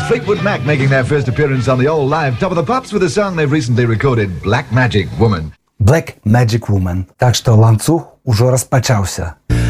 Fleetwood Mac making their first appearance on the All Live Top of the Pops with a song they've recently recorded, Black Magic Woman. Black Magic Woman. Так что ланцюг уже розпочався.